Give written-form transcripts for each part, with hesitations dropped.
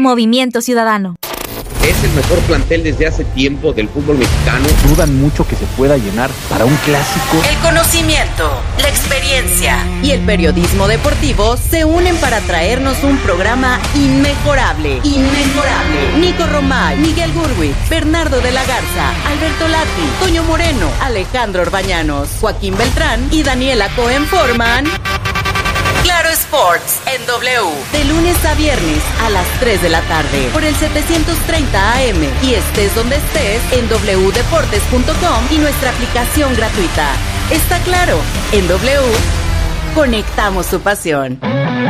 Movimiento Ciudadano. Es el mejor plantel desde hace tiempo del fútbol mexicano. Dudan mucho que se pueda llenar para un clásico. El conocimiento, la experiencia y el periodismo deportivo se unen para traernos un programa inmejorable. Nico Romay, Miguel Gurwitz, Bernardo de la Garza, Alberto Lati, Toño Moreno, Alejandro Orbañanos, Joaquín Beltrán y Daniela Cohen forman Claro Sports en W, de lunes a viernes a las 3 de la tarde, por el 730 AM, y estés donde estés en wdeportes.com y nuestra aplicación gratuita. Está claro, en W, conectamos tu pasión.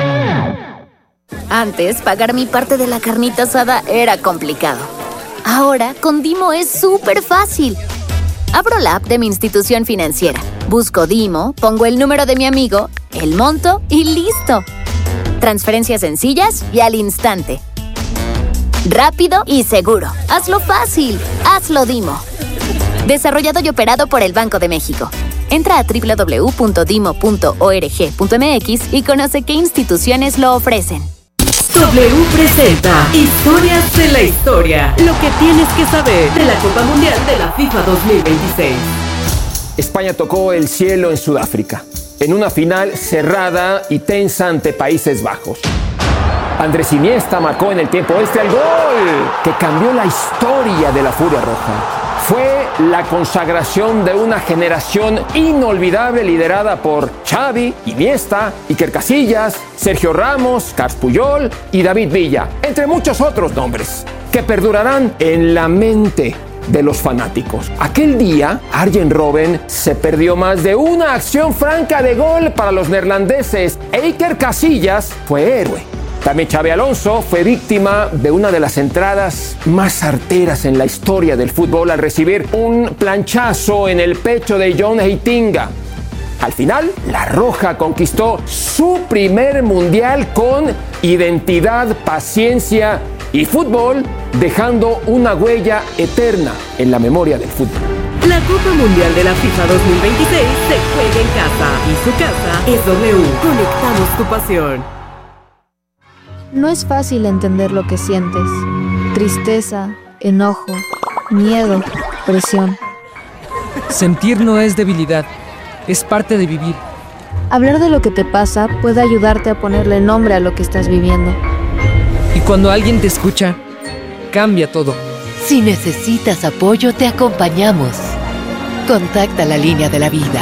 Antes, pagar mi parte de la carnita asada era complicado. Ahora, con Dimo es súper fácil. Abro la app de mi institución financiera, busco Dimo, pongo el número de mi amigo, el monto y ¡listo! Transferencias sencillas y al instante. Rápido y seguro. Hazlo fácil. Hazlo Dimo. Desarrollado y operado por el Banco de México. Entra a www.dimo.org.mx y conoce qué instituciones lo ofrecen. W presenta Historias de la Historia. Lo que tienes que saber de la Copa Mundial de la FIFA 2026. España tocó el cielo en Sudáfrica, en una final cerrada y tensa ante Países Bajos. Andrés Iniesta marcó en el tiempo extra el gol que cambió la historia de la Furia Roja. Fue la consagración de una generación inolvidable liderada por Xavi, Iniesta, Iker Casillas, Sergio Ramos, Carles Puyol y David Villa, entre muchos otros nombres que perdurarán en la mente de los fanáticos. Aquel día, Arjen Robben se perdió más de una acción franca de gol para los neerlandeses e Iker Casillas fue héroe. También Xabi Alonso fue víctima de una de las entradas más certeras en la historia del fútbol al recibir un planchazo en el pecho de John Heitinga. Al final, la Roja conquistó su primer mundial con identidad, paciencia y fútbol, dejando una huella eterna en la memoria del fútbol. La Copa Mundial de la FIFA 2026 se juega en casa y su casa es W. Conectamos tu pasión. No es fácil entender lo que sientes. Tristeza, enojo, miedo, presión. Sentir no es debilidad, es parte de vivir. Hablar de lo que te pasa puede ayudarte a ponerle nombre a lo que estás viviendo. Y cuando alguien te escucha, cambia todo. Si necesitas apoyo, te acompañamos. Contacta la línea de la vida.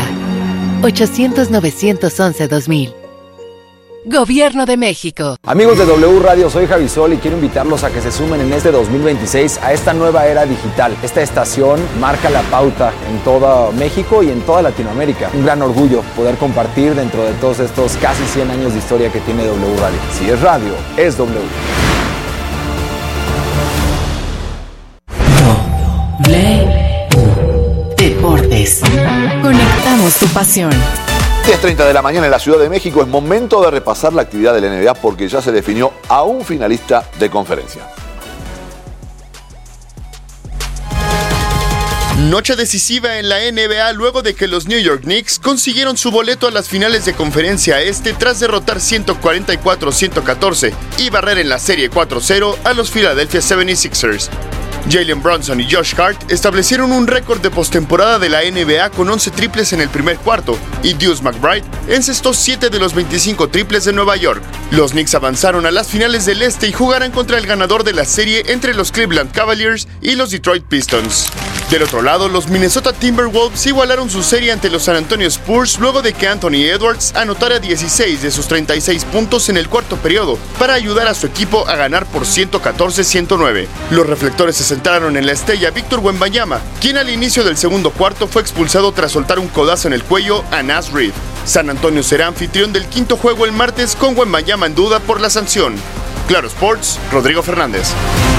800-911-2000. Gobierno de México. Amigos de W Radio, soy Javi Sol y quiero invitarlos a que se sumen en este 2026 a esta nueva era digital. Esta estación marca la pauta en todo México y en toda Latinoamérica. Un gran orgullo poder compartir dentro de todos estos casi 100 años de historia que tiene W Radio. Si es radio, es W. Deportes. Conectamos tu pasión. 10:30 de la mañana en la Ciudad de México. Es momento de repasar la actividad de la NBA porque ya se definió a un finalista de conferencia. Noche decisiva en la NBA luego de que los New York Knicks consiguieron su boleto a las finales de conferencia este tras derrotar 144-114 y barrer en la serie 4-0 a los Philadelphia 76ers. Jalen Brunson y Josh Hart establecieron un récord de postemporada de la NBA con 11 triples en el primer cuarto y Deuce McBride encestó 7 de los 25 triples de Nueva York. Los Knicks avanzaron a las finales del este y jugarán contra el ganador de la serie entre los Cleveland Cavaliers y los Detroit Pistons. Del otro lado, los Minnesota Timberwolves igualaron su serie ante los San Antonio Spurs luego de que Anthony Edwards anotara 16 de sus 36 puntos en el cuarto periodo para ayudar a su equipo a ganar por 114-109. Los reflectores se centraron en la estrella Víctor Wembanyama, quien al inicio del segundo cuarto fue expulsado tras soltar un codazo en el cuello a Naz Reid. San Antonio será anfitrión del quinto juego el martes con Wembanyama en duda por la sanción. Claro Sports, Rodrigo Fernández.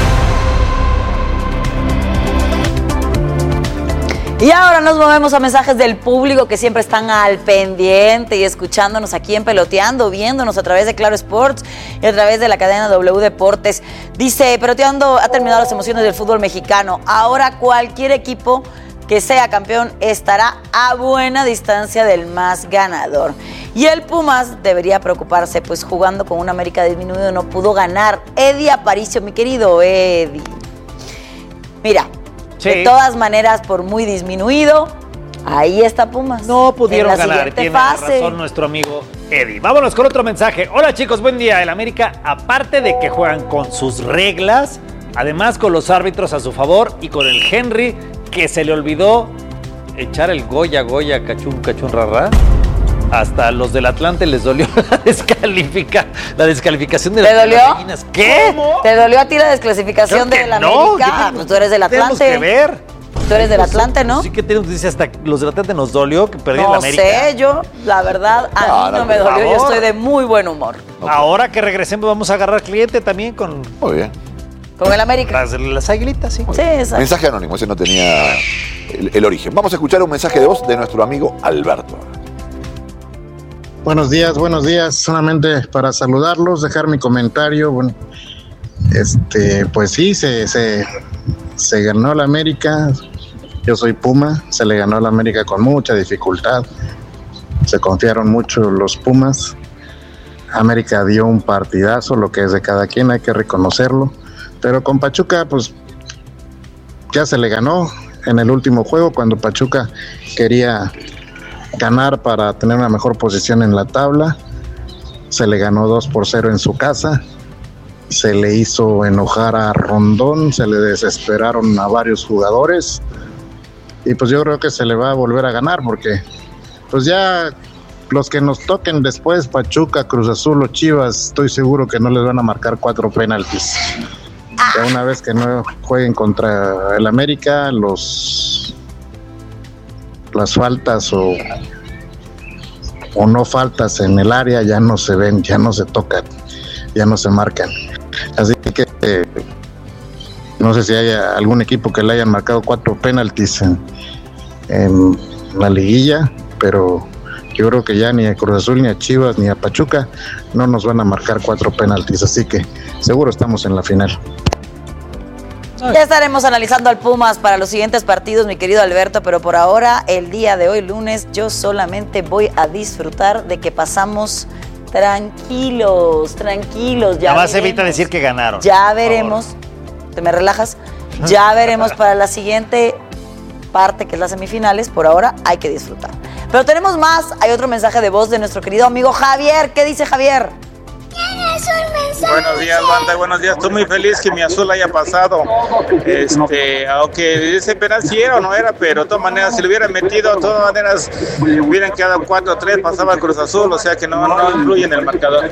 Y ahora nos movemos a mensajes del público que siempre están al pendiente y escuchándonos aquí en Peloteando, viéndonos a través de Claro Sports y a través de la cadena W Deportes. Dice, Peloteando ha terminado las emociones del fútbol mexicano. Ahora cualquier equipo que sea campeón estará a buena distancia del más ganador. Y el Pumas debería preocuparse, pues jugando con un América disminuido no pudo ganar. Eddie Aparicio, mi querido Eddie. Mira, de todas maneras, por muy disminuido, ahí está Pumas. No pudieron en la ganar, tiene razón nuestro amigo Eddie. Vámonos con otro mensaje. Hola chicos, buen día. El América, aparte de que juegan con sus reglas, además con los árbitros a su favor y con el Henry, que se le olvidó echar el Goya, cachún, rarra. Hasta los del Atlante les dolió la descalificación de las gallinas. ¿Qué? ¿Cómo? ¿Te dolió a ti la desclasificación del América? Pues tú eres del Atlante. Tenemos que ver. Tú eres del Atlante, ¿no? Sí que tenemos, dice, hasta los del Atlante nos dolió que perdieron la América. No sé, yo, la verdad, a mí no me dolió. Yo estoy de muy buen humor. Ahora que regresemos vamos a agarrar cliente también con... Muy bien. Con el América. Las aguilitas, sí. Sí, exacto. Mensaje anónimo, ese no tenía el origen. Vamos a escuchar un mensaje de voz de nuestro amigo Alberto. Buenos días. Solamente para saludarlos, dejar mi comentario. Bueno, pues sí, se ganó la América. Yo soy Puma, se le ganó a la América con mucha dificultad. Se confiaron mucho los Pumas. América dio un partidazo, lo que es de cada quien, hay que reconocerlo. Pero con Pachuca, pues ya se le ganó en el último juego, cuando Pachuca quería ganar para tener una mejor posición en la tabla. Se le ganó 2-0 en su casa. Se le hizo enojar a Rondón, se le desesperaron a varios jugadores. Y pues yo creo que se le va a volver a ganar, porque pues ya los que nos toquen después, Pachuca, Cruz Azul o Chivas, estoy seguro que no les van a marcar 4 penaltis. Ya una vez que no jueguen contra el América, las faltas o no faltas en el área ya no se ven, ya no se tocan, ya no se marcan. Así que no sé si hay algún equipo que le hayan marcado 4 penaltis en la liguilla, pero yo creo que ya ni a Cruz Azul, ni a Chivas, ni a Pachuca no nos van a marcar 4 penaltis, así que seguro estamos en la final. Ya estaremos analizando al Pumas para los siguientes partidos, mi querido Alberto, pero por ahora, el día de hoy, lunes, yo solamente voy a disfrutar de que pasamos tranquilos. Ya nada más evita decir que ganaron. Ya veremos. ¿Te me relajas? Ya veremos para la siguiente parte, que es las semifinales. Por ahora hay que disfrutar. Pero tenemos más. Hay otro mensaje de voz de nuestro querido amigo Javier. ¿Qué dice Javier? Buenos días, banda, buenos días. Estoy muy feliz que mi azul haya pasado. Aunque ese penal sí era o no era, pero de todas maneras, si lo hubieran metido, de todas maneras hubieran quedado 4-3, pasaba el Cruz Azul, o sea que no influye en el marcador.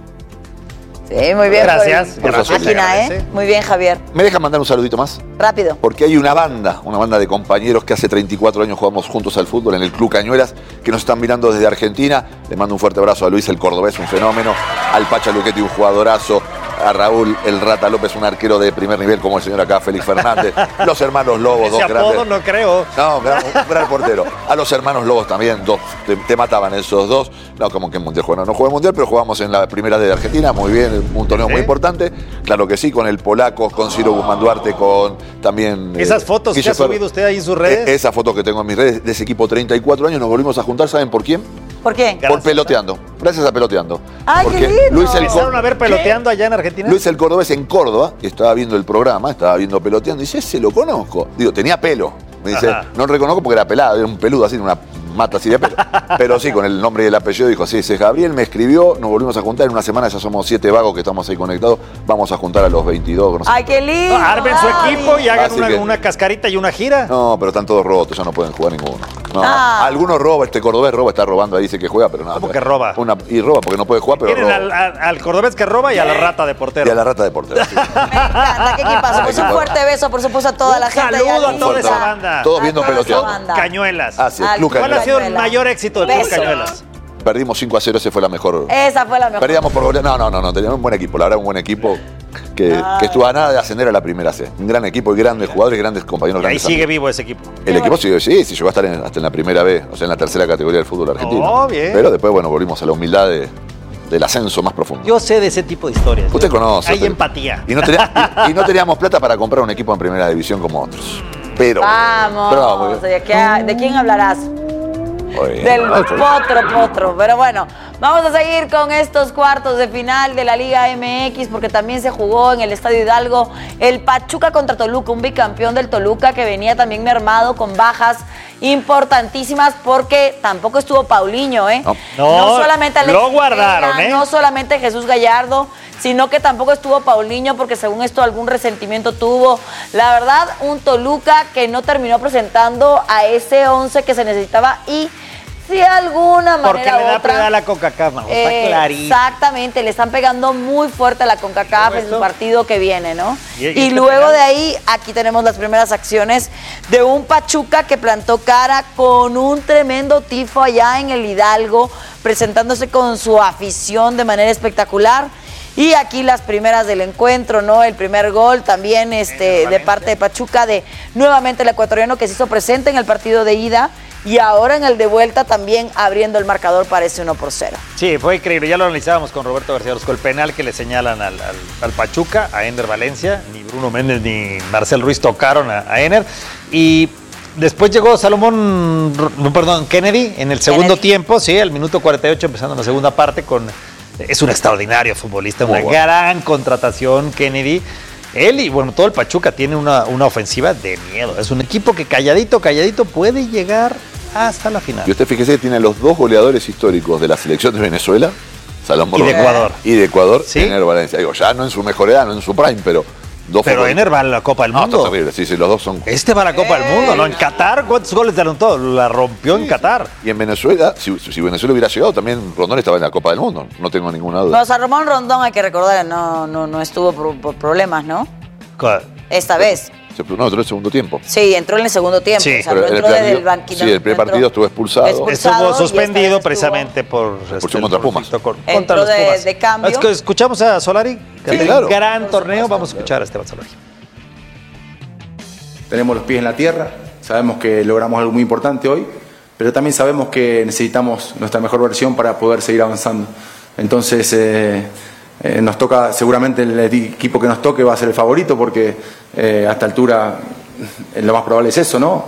Sí, muy bien. Gracias. Máquina, ¿eh? Muy bien, Javier. ¿Me deja mandar un saludito más? Rápido. Porque hay una banda de compañeros que hace 34 años jugamos juntos al fútbol en el Club Cañuelas, que nos están mirando desde Argentina. Le mando un fuerte abrazo a Luis el Cordobés, un fenómeno, al Pacha Luchetti, un jugadorazo, a Raúl el Rata López, un arquero de primer nivel como el señor acá, Félix Fernández, los hermanos Lobos, dos grandes. No creo. No, un gran portero. A los hermanos Lobos también, dos, te mataban esos dos. No, como que en Mundial no jugué en Mundial, pero jugamos en la primera de Argentina, muy bien, un torneo muy importante. Claro que sí, con el polaco, con Ciro Guzmán Duarte, con también... Esas fotos que ha subido usted ahí en sus redes. Esa foto que tengo en mis redes, de ese equipo 34 años, nos volvimos a juntar, ¿saben por quién? ¿Por qué? Por Peloteando. Gracias a Peloteando. ¡Ay, porque qué lindo! Luis ¿Empezaron a ver Peloteando allá en Argentina? Luis el Cordobés en Córdoba, que estaba viendo el programa, estaba viendo Peloteando, y dice, ese lo conozco. Digo, tenía pelo. Me dice, no reconozco porque era pelado, era un peludo así, una mata así de pelo. Pero sí, con el nombre y el apellido dijo, sí, ese es Gabriel, me escribió, nos volvimos a juntar, en una semana ya somos 7 vagos que estamos ahí conectados, vamos a juntar a los 22. No sé. ¡Ay, qué lindo! Armen su equipo y hagan una cascarita y una gira. No, pero están todos rotos, ya no pueden jugar ninguno. No, algunos roba, Cordobés está robando ahí, dice que juega, pero nada. ¿Cómo que roba? Y roba porque no puede jugar, pero tienen roba. al Cordobés que roba y a la Rata de portero. Y a la Rata de portero, sí. Me encanta, qué equipazo. Pues un fuerte beso, por supuesto, a toda la gente. Saludo a toda esa banda. Todos viendo Peloteando. Cañuelas. Ah, sí, el Club ¿Cuál Cañuelas. ha sido el mayor éxito del Club Cañuelas? Perdimos 5-0, esa fue la mejor. Esa fue la mejor. Perdíamos por goleada. No, teníamos un buen equipo, la verdad, un buen equipo que estuvo a nada de ascender a la primera C. Un gran equipo y grandes jugadores, grandes compañeros. Y ahí sigue vivo ese equipo. El equipo sigue, sí, llegó a estar hasta en la primera B, o sea, en la tercera categoría del fútbol argentino. Oh, bien. Pero después, bueno, volvimos a la humildad del ascenso más profundo. Yo sé de ese tipo de historias. Usted conoce. Hay empatía. Y no teníamos plata para comprar un equipo en primera división como otros. Pero... Vamos. Pero, ¿De quién hablarás? potro. Pero bueno, vamos a seguir con estos cuartos de final de la Liga MX porque también se jugó en el Estadio Hidalgo el Pachuca contra Toluca, un bicampeón del Toluca que venía también mermado con bajas importantísimas porque tampoco estuvo Paulinho, No solamente Alex lo guardaron, Vega, no solamente Jesús Gallardo, sino que tampoco estuvo Paulinho porque según esto algún resentimiento tuvo. La verdad, un Toluca que no terminó presentando a ese 11 que se necesitaba y de alguna manera porque le da prioridad a la CONCACAF, está clarísimo. Exactamente, le están pegando muy fuerte a la CONCACAF en su partido que viene, ¿no? Y luego penal. de ahí, aquí tenemos las primeras acciones de un Pachuca que plantó cara con un tremendo tifo allá en el Hidalgo, presentándose con su afición de manera espectacular. Y aquí las primeras del encuentro, ¿no? El primer gol también de parte de Pachuca, de nuevamente el ecuatoriano que se hizo presente en el partido de ida y ahora en el de vuelta también abriendo el marcador para ese 1-0. Sí, fue increíble. Ya lo analizábamos con Roberto García Orozco, el penal que le señalan al Pachuca, a Ender Valencia. Ni Bruno Méndez ni Marcel Ruiz tocaron a Ender. Y después llegó Kennedy en el segundo tiempo, sí, al minuto 48, empezando la segunda parte es un extraordinario futbolista, una gran contratación, Kennedy. Él y todo el Pachuca tiene una ofensiva de miedo. Es un equipo que calladito puede llegar hasta la final. Y usted fíjese que tiene los dos goleadores históricos de la selección de Venezuela, Salomón y de Ecuador. Y de Ecuador, ¿sí? Ener Valencia. Digo, ya no en su mejor edad, no en su prime, pero... Pero Ener va a la Copa del Mundo. Está terrible, sí, los dos son... Va a la Copa del Mundo, ¿no? En Qatar, ¿cuántos goles le anotó? La rompió en Qatar. Y en Venezuela, si Venezuela hubiera llegado, también Rondón estaba en la Copa del Mundo, no tengo ninguna duda. O sea, Ramón Rondón, hay que recordar, no estuvo por problemas, ¿no? ¿Cuál? Esta vez. No, entró en el segundo tiempo. Sí, entró en el segundo tiempo. Sí, o sea, no entró desde el banquillo. Sí, el primer partido estuvo expulsado. Estuvo suspendido precisamente por contra Pumas. Contra los Pumas. De cambio. Escuchamos a Solari, sí, claro. Gran torneo. Vamos a escuchar a Esteban Solari. Tenemos los pies en la tierra, sabemos que logramos algo muy importante hoy, pero también sabemos que necesitamos nuestra mejor versión para poder seguir avanzando. Entonces nos toca, seguramente el equipo que nos toque va a ser el favorito porque a esta altura lo más probable es eso, ¿no?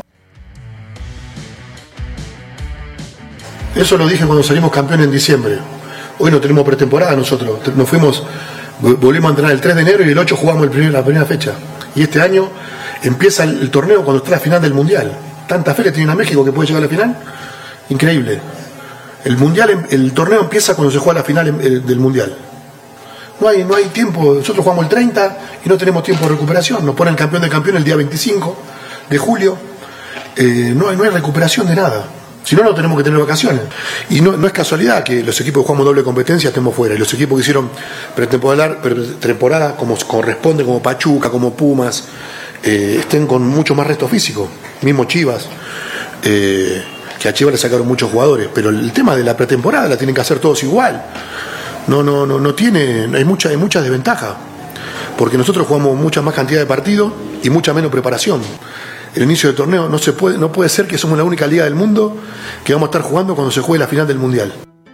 Eso lo dije cuando salimos campeón en diciembre. Hoy no tenemos pretemporada nosotros. Nos fuimos, volvimos a entrenar el 3 de enero y el 8 jugamos la primera fecha. Y este año empieza el torneo cuando está la final del Mundial. Tanta fe le tienen a México que puede llegar a la final. Increíble. El torneo empieza cuando se juega la final del Mundial. No hay tiempo. Nosotros jugamos el 30 y no tenemos tiempo de recuperación. Nos ponen el campeón de campeón el día 25 de julio. No hay recuperación de nada. Si no, no tenemos que tener vacaciones. Y no es casualidad que los equipos que jugamos doble competencia estemos fuera. Y los equipos que hicieron pretemporada como corresponde, como Pachuca, como Pumas, estén con mucho más resto físico. Mismo Chivas, que a Chivas le sacaron muchos jugadores. Pero el tema de la pretemporada la tienen que hacer todos igual. No tiene, hay mucha desventaja. Porque nosotros jugamos mucha más cantidad de partidos y mucha menos preparación. El inicio del torneo no puede ser que somos la única liga del mundo que vamos a estar jugando cuando se juegue la final del Mundial.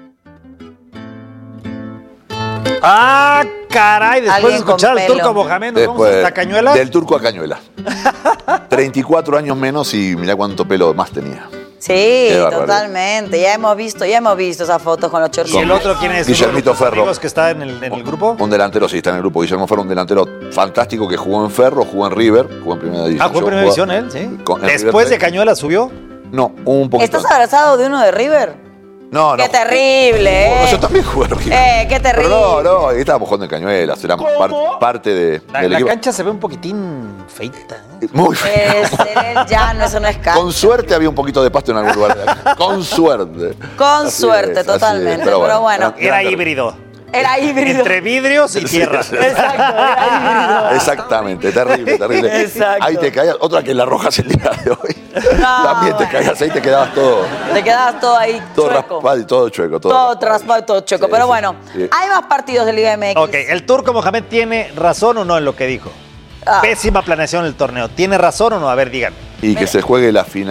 ¡Ah, caray! Después de escuchar al Turco Mohamed, ¿nos vamos hasta Cañuelas? Del Turco a Cañuelas. 34 años menos y mirá cuánto pelo más tenía. Sí, totalmente. Ya hemos visto esa foto con los chorcitos. ¿Y el otro quién es? Guillermito Ferro. ¿Que está en el grupo? Un delantero, sí, está en el grupo. Guillermo Ferro, un delantero fantástico que jugó en Ferro, jugó en River, jugó en Primera División. Jugó en Primera División él, sí. ¿Después de Cañuelas subió? No, un poquito. ¿Estás abrazado de uno de River? No. Qué terrible, Yo también jugué en River. Qué terrible. Pero no, estábamos jugando en Cañuelas, éramos parte del la equipo. cancha se ve un poquitín feita. Muy fea. Es el llano, eso no es cancha. Con suerte había un poquito de pasto en algún lugar de acá. Con suerte. Con suerte, totalmente. Pero bueno. Era híbrido. Era híbrido. Entre vidrios y tierra. Exacto, era híbrido. Exactamente, terrible. Exacto. Ahí te caías, otra que la arrojas el día de hoy. No. También te caías ahí, te quedabas todo. Te quedabas todo ahí todo chueco. Raspado y todo chueco. Todo raspado y todo chueco. Pero bueno, hay más partidos de Liga MX. Ok, ¿el Turco Mohamed tiene razón o no en lo que dijo? Pésima planeación del torneo. ¿Tiene razón o no? A ver, díganme. Y que se juegue la final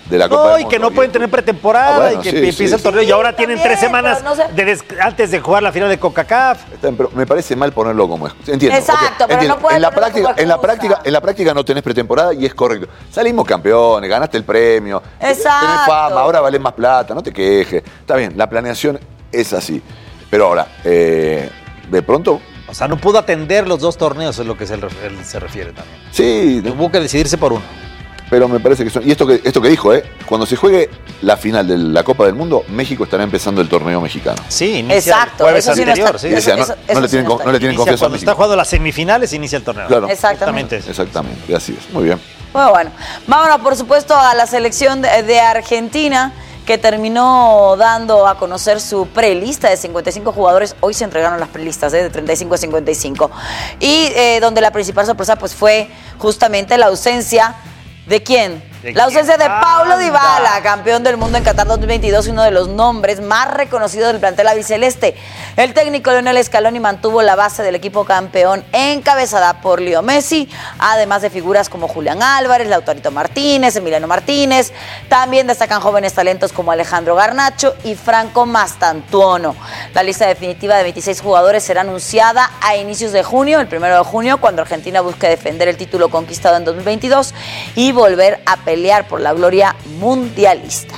de la Copa del Mundo. Y que no pueden tener pretemporada bueno, y que sí, empieza el torneo. Y ahora tienen 3 semanas antes de jugar la final de CONCACAF. Pero me parece mal ponerlo como es. Entiendo. Exacto, pero entiendo. no puede en la práctica no tenés pretemporada y es correcto. Salimos campeones, ganaste el premio. Exacto. Tenés fama, ahora valés más plata, no te quejes. Está bien, la planeación es así. Pero ahora, de pronto... O sea, no pudo atender los 2 torneos, es lo que se refiere también. Sí. Tuvo que decidirse por uno. Pero me parece que son... Y esto que dijo, cuando se juegue la final de la Copa del Mundo, México estará empezando el torneo mexicano. Sí, inicia el jueves anterior. No le tienen confianza a cuando México. está jugando las semifinales, inicia el torneo. Claro. Exactamente. Exactamente, así es. Muy bien. Bueno, vámonos por supuesto a la selección de Argentina, que terminó dando a conocer su prelista de 55 jugadores. Hoy se entregaron las prelistas de 35 a 55. Y donde la principal sorpresa pues fue justamente la ausencia ¿de quién? La ausencia de Paulo Dybala, campeón del mundo en Qatar 2022 y uno de los nombres más reconocidos del plantel albiceleste. El técnico Lionel Scaloni mantuvo la base del equipo campeón encabezada por Leo Messi, además de figuras como Julián Álvarez, Lautaro Martínez, Emiliano Martínez. También destacan jóvenes talentos como Alejandro Garnacho y Franco Mastantuono. La lista definitiva de 26 jugadores será anunciada a inicios de junio, el 1 de junio, cuando Argentina busque defender el título conquistado en 2022 y volver a pelear por la gloria mundialista.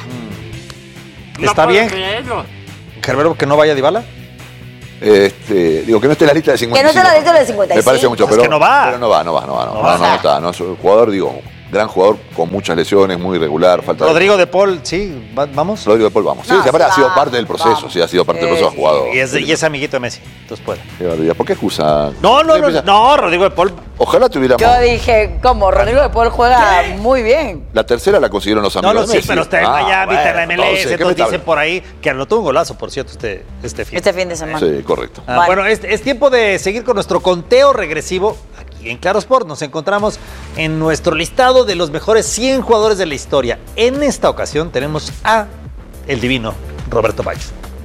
¿Está bien, Gerbero, que no vaya Dybala? Digo, que no esté en la lista de 55. Que no esté en la lista de 55. Me parece mucho, pero que no va. Pero no está. No es un jugador, gran jugador con muchas lesiones, muy irregular. Rodrigo de Paul, sí, ¿vamos? Rodrigo de Paul, vamos. Sí, ha sido parte del proceso, ha sido parte del proceso, ha jugado. Y es amiguito de Messi, entonces puede. ¿Por qué excusa? No, Rodrigo de Paul. Ojalá tuviéramos... Yo dije, ¿cómo? Rodrigo de Paul juega muy bien. La tercera la consiguieron los amigos de Messi. Pero está en Miami, está en la MLS, entonces dicen por ahí que anotó un golazo, por cierto, este fin de semana. Sí, correcto. Bueno, es tiempo de seguir con nuestro conteo regresivo. Aquí en Claro Sport nos encontramos en nuestro listado de los mejores 100 jugadores de la historia. En esta ocasión tenemos a el divino Roberto Baggio.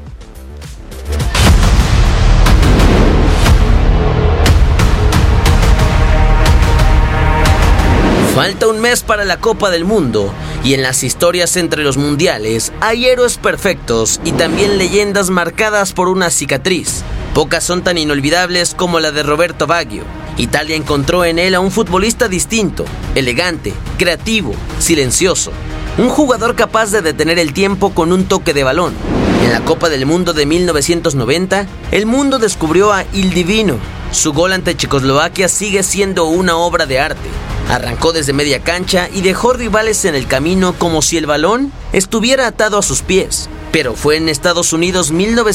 Falta un mes para la Copa del Mundo y en las historias entre los mundiales hay héroes perfectos y también leyendas marcadas por una cicatriz. Pocas son tan inolvidables como la de Roberto Baggio. Italia encontró en él a un futbolista distinto, elegante, creativo, silencioso. Un jugador capaz de detener el tiempo con un toque de balón. En la Copa del Mundo de 1990, el mundo descubrió a Il Divino. Su gol ante Checoslovaquia sigue siendo una obra de arte. Arrancó desde media cancha y dejó rivales en el camino como si el balón estuviera atado a sus pies. Pero fue en Estados Unidos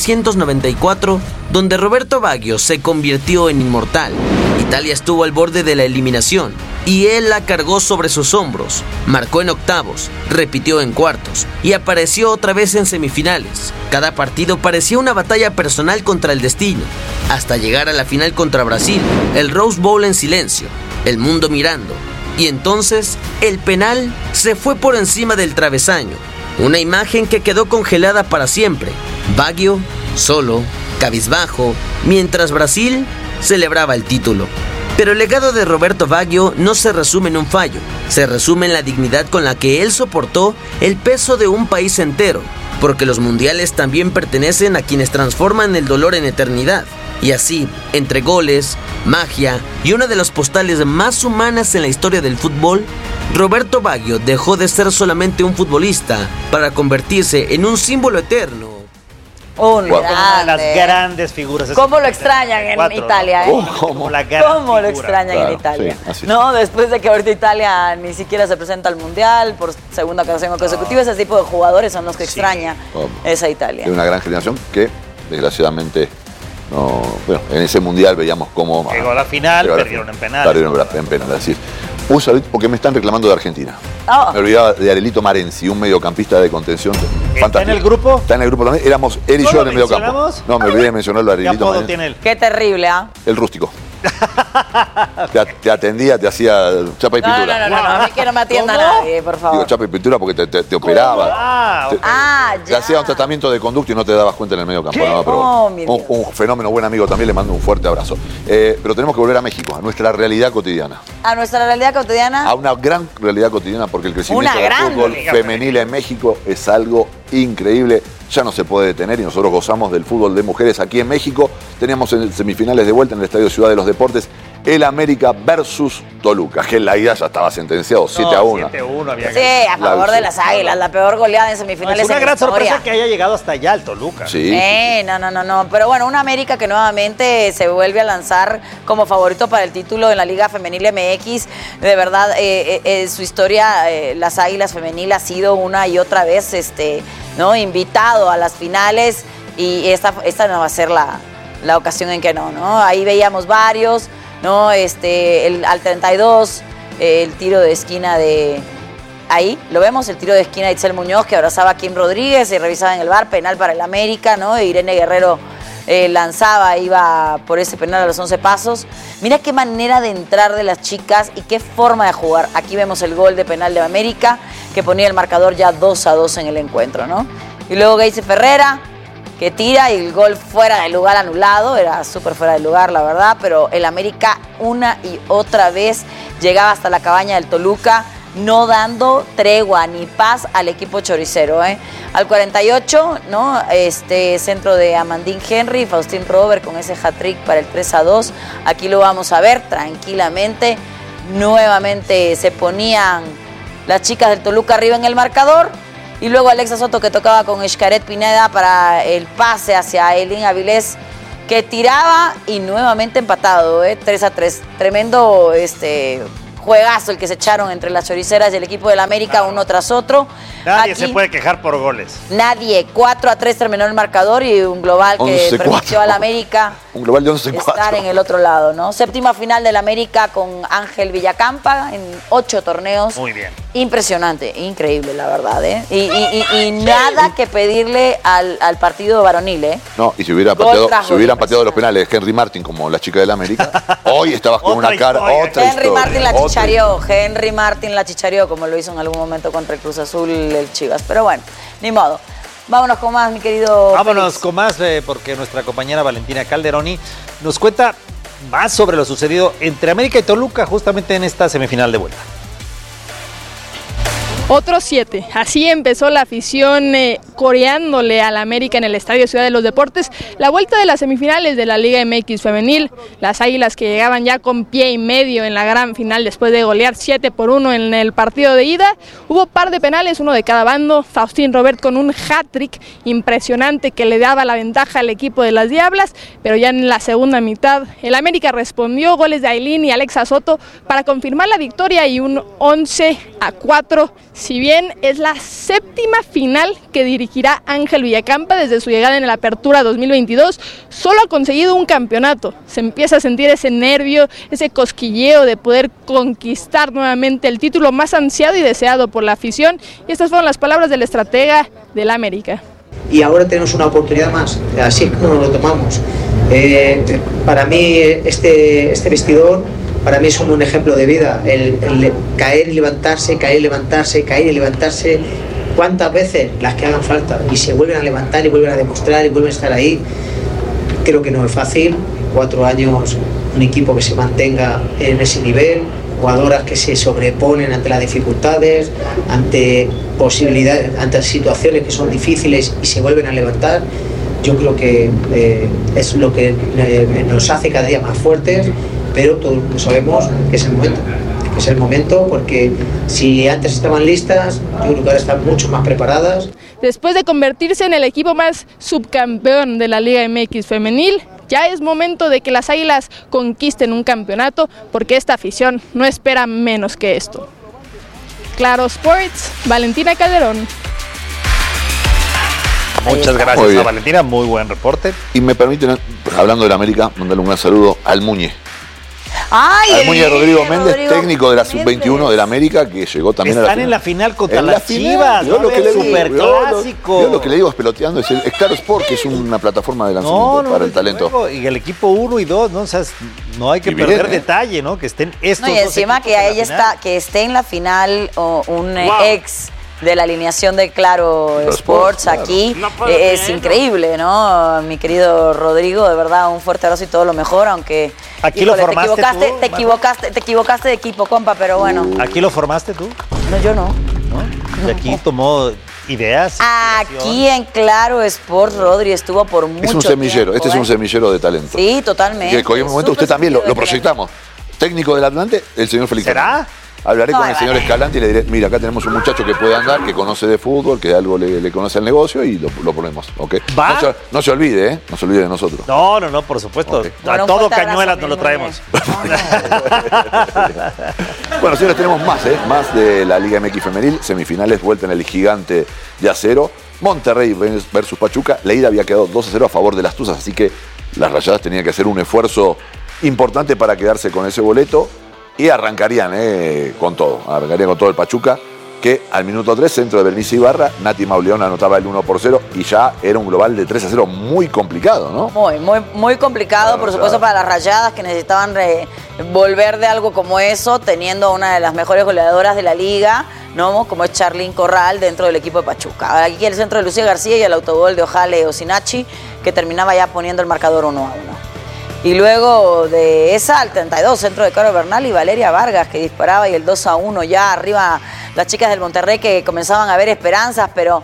1994 donde Roberto Baggio se convirtió en inmortal. Italia estuvo al borde de la eliminación y él la cargó sobre sus hombros. Marcó en octavos, repitió en cuartos y apareció otra vez en semifinales. Cada partido parecía una batalla personal contra el destino, hasta llegar a la final contra Brasil, el Rose Bowl en silencio, el mundo mirando. Y entonces, el penal se fue por encima del travesaño. Una imagen que quedó congelada para siempre. Baggio, solo, cabizbajo, mientras Brasil celebraba el título. Pero el legado de Roberto Baggio no se resume en un fallo. Se resume en la dignidad con la que él soportó el peso de un país entero. Porque los mundiales también pertenecen a quienes transforman el dolor en eternidad. Y así, entre goles, magia y una de las postales más humanas en la historia del fútbol, Roberto Baggio dejó de ser solamente un futbolista para convertirse en un símbolo eterno. Una de las grandes figuras. ¿Cómo lo extrañan en Italia? ¿Cómo lo extrañan en Italia? Sí, no, después de que ahorita Italia ni siquiera se presenta al Mundial por segunda ocasión consecutiva, ese tipo de jugadores son los que extraña esa Italia. Es una gran generación que, desgraciadamente, no, bueno, en ese Mundial veíamos cómo... Llegó a la final, perdieron en penal. Así es. Porque me están reclamando de Argentina. Me olvidaba de Arelito Marenzi, un mediocampista de contención. ¿Está en el grupo? Está en el grupo también. Éramos él y yo en el mediocampo. No, me olvidé de mencionarlo a Arelito Marenzi. Tiene él? Qué terrible, ¿ah? El rústico. Te atendía, te hacía chapa y pintura. No, a mí que no me atienda nadie, por favor. Digo, chapa y pintura porque te operaba. Te hacía un tratamiento de conducto y no te dabas cuenta en el medio campo. No, pero un fenómeno, buen amigo también, le mando un fuerte abrazo. Pero tenemos que volver a México, a nuestra realidad cotidiana. A nuestra realidad cotidiana. A una gran realidad cotidiana, porque el crecimiento del fútbol femenil en México es algo increíble. Ya no se puede detener y nosotros gozamos del fútbol de mujeres aquí en México. Teníamos en semifinales de vuelta en el Estadio Ciudad de los Deportes el América versus Toluca, que en la ida ya estaba sentenciado 7-1. 7-1 había Sí, a favor de las Águilas, la peor goleada en semifinales. Es una en gran historia. sorpresa que haya llegado hasta allá el Toluca. Sí. No. Pero bueno, una América que nuevamente se vuelve a lanzar como favorito para el título en la Liga Femenil MX. De verdad, su historia, las Águilas Femenil ha sido una y otra vez ¿no? invitado a las finales y esta no va a ser la ocasión en que no. Ahí veíamos varios, ¿no? Al 32, el tiro de esquina de... Ahí lo vemos, el tiro de esquina de Itzel Muñoz que abrazaba a Kim Rodríguez y revisaba en el VAR, penal para el América, ¿no? E Irene Guerrero lanzaba, iba por ese penal a los 11 pasos. Mira qué manera de entrar de las chicas y qué forma de jugar. Aquí vemos el gol de penal de América, que ponía el marcador ya 2-2 en el encuentro, ¿no? Y luego Geise Ferreira, que tira y el gol fuera de lugar anulado, era súper fuera de lugar, la verdad, pero el América una y otra vez llegaba hasta la cabaña del Toluca, no dando tregua ni paz al equipo choricero. Al 48, ¿no? Centro de Amandine Henry, Faustín Robert con ese hat-trick para el 3-2. Aquí lo vamos a ver tranquilamente. Nuevamente se ponían las chicas del Toluca arriba en el marcador. Y luego Alexa Soto que tocaba con Xcaret Pineda para el pase hacia Eileen Avilés, que tiraba y nuevamente empatado, 3-3. Tremendo juegazo el que se echaron entre las choriceras y el equipo del América, uno tras otro. Nadie se puede quejar por goles. Nadie. 4-3 terminó el marcador y un global que permitió al América un global de 11-4. Estar en el otro lado, ¿no? Séptima final del América con Ángel Villacampa en 8 torneos. Muy bien. Impresionante, increíble, la verdad, Y nada que pedirle al partido varonil, No, y si hubieran pateado los penales Henry Martin como la chica del América, hoy estabas con una cara, otra Henry Martin la chicharió, como lo hizo en algún momento contra el Cruz Azul, el Chivas. Pero bueno, ni modo. Vámonos con más, mi querido Vámonos Félix. con más, porque nuestra compañera Valentina Calderoni nos cuenta más sobre lo sucedido entre América y Toluca justamente en esta semifinal de vuelta. Otros 7. Así empezó la afición coreándole al América en el Estadio Ciudad de los Deportes. La vuelta de las semifinales de la Liga MX Femenil. Las Águilas que llegaban ya con pie y medio en la gran final después de golear 7-1 en el partido de ida. Hubo par de penales, uno de cada bando. Faustín Robert con un hat-trick impresionante que le daba la ventaja al equipo de las Diablas. Pero ya en la segunda mitad el América respondió, goles de Aileen y Alexa Soto para confirmar la victoria y un 11-4. Si bien es la séptima final que dirigirá Ángel Villacampa desde su llegada en la Apertura 2022, solo ha conseguido un campeonato. Se empieza a sentir ese nervio, ese cosquilleo de poder conquistar nuevamente el título más ansiado y deseado por la afición. Y estas fueron las palabras del estratega del América. Y ahora tenemos una oportunidad más, así es como lo tomamos. Para mí este vestidor, para mí es como un ejemplo de vida, el caer y levantarse, caer y levantarse, caer y levantarse, cuántas veces las que hagan falta, y se vuelven a levantar y vuelven a demostrar y vuelven a estar ahí. Creo que no es fácil, 4 años, un equipo que se mantenga en ese nivel, jugadoras que se sobreponen ante las dificultades, ante posibilidades, ante situaciones que son difíciles y se vuelven a levantar. Yo creo que es lo que nos hace cada día más fuertes, pero todos sabemos que es el momento. Es el momento porque si antes estaban listas, yo creo que ahora están mucho más preparadas. Después de convertirse en el equipo más subcampeón de la Liga MX Femenil, ya es momento de que las Águilas conquisten un campeonato porque esta afición no espera menos que esto. Claro Sports, Valentina Calderón. Muchas gracias a Valentina, muy buen reporte. Y me permiten, hablando de la América, mandarle un gran saludo al Muñe. Ay, al Muñe Rodrigo Méndez, técnico de la Sub-21 del América, que llegó también a la final. Están en la final contra las Chivas. Yo lo que le digo, Superclásico. yo lo que le digo es peloteando, es Claro Sport, que es una plataforma de lanzamiento para el talento. Luego, y el equipo 1 y 2, ¿no? O sea, no hay que perder detalle, ¿no? Que estén estos y encima que ella está, que esté en la final un ex de la alineación de Claro Sports aquí, es increíble, ¿no? Mi querido Rodrigo, de verdad, un fuerte abrazo y todo lo mejor, aunque aquí lo formaste te equivocaste de equipo, compa, pero bueno. ¿Aquí lo formaste tú? No, yo no. Y aquí tomó ideas. Aquí en Claro Sports, Rodri estuvo por mucho tiempo. Es un semillero, este es un semillero de talento. Sí, totalmente. Que en cualquier momento usted también lo proyectamos. Técnico del Atlante, el señor Félix. ¿Será? Hablaré con el señor Escalante y le diré, mira, acá tenemos un muchacho que puede andar, que conoce de fútbol, que algo le conoce al negocio y lo ponemos, ¿ok? No se olvide, ¿eh? No se olvide de nosotros. No, por supuesto. Okay. Bueno, a todo Cañuelas nos lo traemos. Bueno, señores, tenemos más de la Liga MX femenil. Semifinales, vuelta en el gigante de acero. Monterrey versus Pachuca. La ida había quedado 2-0 a favor de las Tuzas, así que las Rayadas tenían que hacer un esfuerzo importante para quedarse con ese boleto. Y arrancarían con todo el Pachuca, que al minuto 3, centro de Bernice Ibarra, Nati Mauleón anotaba el 1-0 y ya era un global de 3-0 muy complicado, ¿no? Muy complicado, por supuesto, para las Rayadas, que necesitaban volver de algo como eso, teniendo una de las mejores goleadoras de la liga, ¿no? Como es Charlín Corral dentro del equipo de Pachuca. Aquí el centro de Lucía García y el autogol de Ojale Osinachi, que terminaba ya poniendo el marcador 1-1. Y luego de esa, al 32, centro de Caro Bernal y Valeria Vargas, que disparaba, y el 2-1 ya arriba las chicas del Monterrey, que comenzaban a ver esperanzas, pero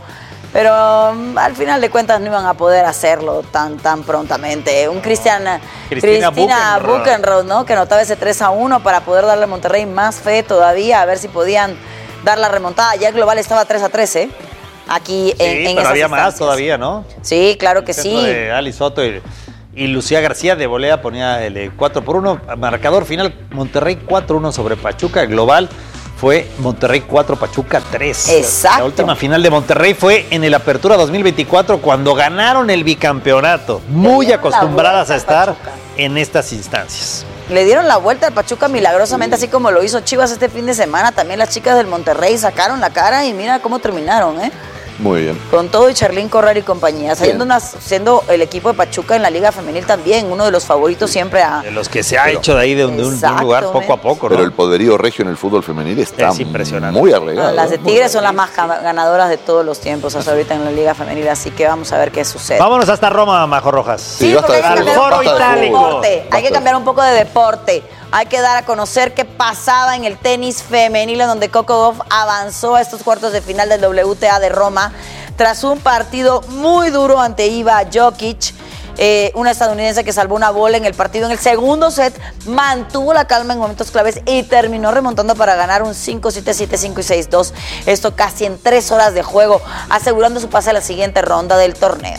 al final de cuentas no iban a poder hacerlo tan prontamente. Un Cristina Buchenroth, ¿no? Que anotaba ese 3-1 para poder darle a Monterrey más fe todavía, a ver si podían dar la remontada. Ya el global estaba 3-3, aquí en pero había instancias. más todavía, ¿no? Sí, claro que sí. De Ali Soto y Lucía García de volea ponía el 4-1. Marcador final, Monterrey 4-1 sobre Pachuca. El global fue Monterrey 4, Pachuca 3. Exacto. La última final de Monterrey fue en el Apertura 2024, cuando ganaron el bicampeonato. Muy acostumbradas a estar en estas instancias. Le dieron la vuelta al Pachuca milagrosamente, así como lo hizo Chivas este fin de semana. También las chicas del Monterrey sacaron la cara y mira cómo terminaron, Muy bien. Con todo y Charlín Corral y compañía. Siendo el equipo de Pachuca en la Liga Femenil también uno de los favoritos siempre de los que se ha hecho de ahí de un lugar poco a poco, ¿no? Pero el poderío regio en el fútbol femenil está impresionante. Muy arraigado. Las de Tigres son las más ganadoras de todos los tiempos hasta ahorita en la Liga Femenil, así que vamos a ver qué sucede. Vámonos hasta Roma, Majo Rojas. Sí, porque al foro itálico. Hay que cambiar un poco de deporte. Hay que dar a conocer qué pasaba en el tenis femenil, en donde Coco Gauff avanzó a estos cuartos de final del WTA de Roma tras un partido muy duro ante Iva Jokic, una estadounidense que salvó una bola en el partido. En el segundo set mantuvo la calma en momentos claves y terminó remontando para ganar un 5-7, 7-5 y 6-2. Esto casi en 3 horas de juego, asegurando su pase a la siguiente ronda del torneo.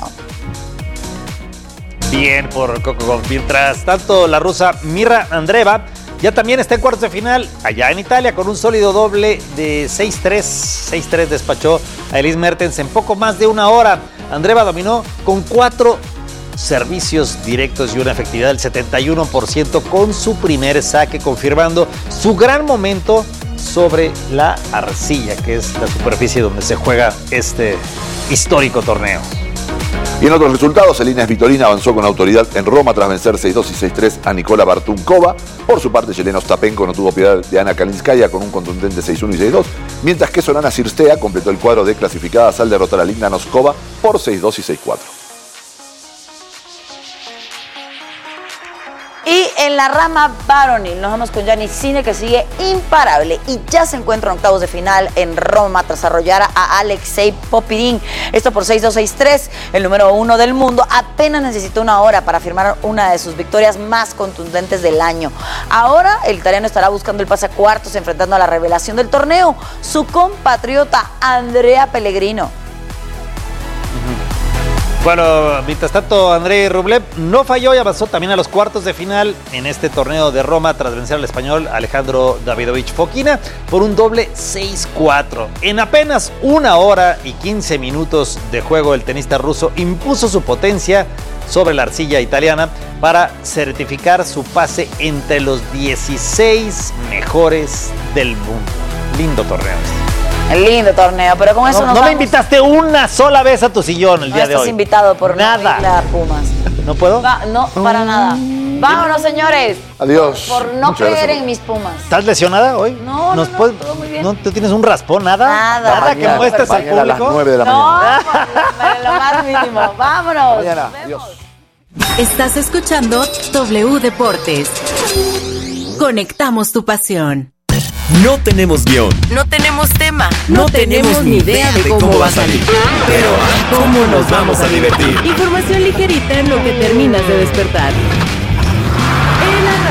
Bien por Coco Gauff. Mientras tanto, la rusa Mirra Andreeva ya también está en cuartos de final allá en Italia con un sólido doble de 6-3. 6-3 despachó a Elise Mertens en poco más de una hora. Andreeva dominó con 4 servicios directos y una efectividad del 71% con su primer saque, confirmando su gran momento sobre la arcilla, que es la superficie donde se juega este histórico torneo. Y en otros resultados, Elina Svitolina avanzó con autoridad en Roma tras vencer 6-2 y 6-3 a Nicola Bartunkova. Por su parte, Yelena Ostapenko no tuvo piedad de Ana Kalinskaya con un contundente 6-1 y 6-2, mientras que Sorana Cirstea completó el cuadro de clasificadas al derrotar a Ligna Noskova por 6-2 y 6-4. Y en la rama varonil nos vamos con Gianni Sinner, que sigue imparable y ya se encuentra en octavos de final en Roma tras arrollar a Alexei Popirin. Esto por 6-2, 6-3. El número 1 del mundo apenas necesitó una hora para firmar una de sus victorias más contundentes del año. Ahora el italiano estará buscando el pase a cuartos, enfrentando a la revelación del torneo, su compatriota Andrea Pellegrino. Bueno, mientras tanto, Andrei Rublev no falló y avanzó también a los cuartos de final en este torneo de Roma tras vencer al español Alejandro Davidovich Fokina por un doble 6-4. En apenas 1 hora y 15 minutos de juego, el tenista ruso impuso su potencia sobre la arcilla italiana para certificar su pase entre los 16 mejores del mundo. Lindo torneo. Lindo torneo, pero con eso no me invitaste una sola vez a tu sillón el día de hoy. No estás invitado por nada. No ir a Pumas. ¿No puedo? No, para nada. Vámonos, señores. Adiós. Por no creer en mis Pumas. ¿Estás lesionada hoy? No, todo muy bien. ¿No te tienes un raspón? ¿Nada? Nada que muestres al público? A las 9 de la mañana. No, lo más mínimo. Vámonos. Mañana. Adiós. Estás escuchando W Deportes. Conectamos tu pasión. No tenemos guión. No tenemos tema. No tenemos ni idea de cómo va a salir. Pero ¿cómo nos vamos a divertir? Información ligerita en lo que terminas de despertar.